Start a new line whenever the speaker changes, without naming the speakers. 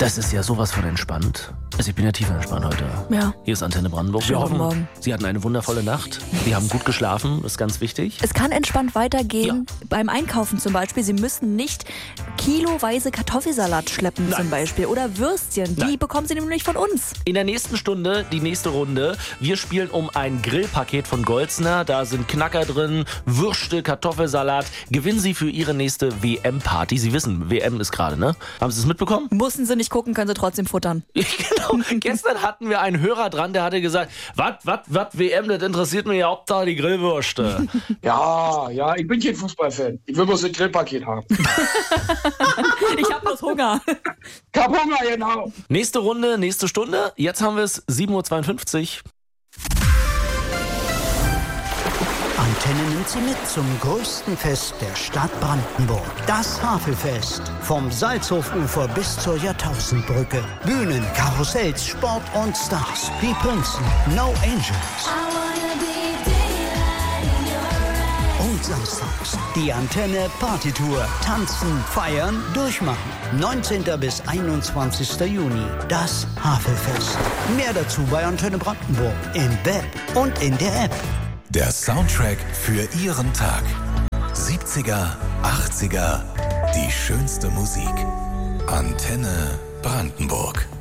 Das ist ja sowas von entspannt. Also ich bin ja tiefenentspannt heute.
Ja.
Hier ist Antenne Brandenburg. Wir
Guten
hoffen,
Morgen.
Sie hatten eine wundervolle Nacht. Sie haben gut geschlafen, das ist ganz wichtig.
Es kann entspannt weitergehen. Beim Einkaufen zum Beispiel. Sie müssen nicht kiloweise Kartoffelsalat schleppen zum Beispiel. Oder Würstchen. Die bekommen Sie nämlich von uns.
In der nächsten Stunde, die nächste Runde. Wir spielen um ein Grillpaket von Golzner. Da sind Knacker drin, Würste, Kartoffelsalat. Gewinnen Sie für Ihre nächste WM-Party. Sie wissen, WM ist gerade, ne? Haben Sie es mitbekommen?
Mussten Sie nicht gucken, können Sie trotzdem futtern.
Genau. Gestern hatten wir einen Hörer dran, der hatte gesagt, was WM, das interessiert mich ja Hauptsache die Grillwürste.
Ja, ich bin kein Fußballfan. Ich will bloß ein Grillpaket haben.
Ich habe bloß Hunger.
Ich hab Hunger, genau.
Nächste Runde, nächste Stunde. Jetzt haben wir es 7.52 Uhr.
Antenne nimmt Sie mit zum größten Fest der Stadt Brandenburg. Das Havelfest. Vom Salzhofufer bis zur Jahrtausendbrücke. Bühnen, Karussells, Sport und Stars. Die Prinzen, No Angels. Und samstags die Antenne Partytour. Tanzen, feiern, durchmachen. 19. bis 21. Juni. Das Havelfest. Mehr dazu bei Antenne Brandenburg. Im Web und in der App.
Der Soundtrack für Ihren Tag. 70er, 80er, die schönste Musik. Antenne Brandenburg.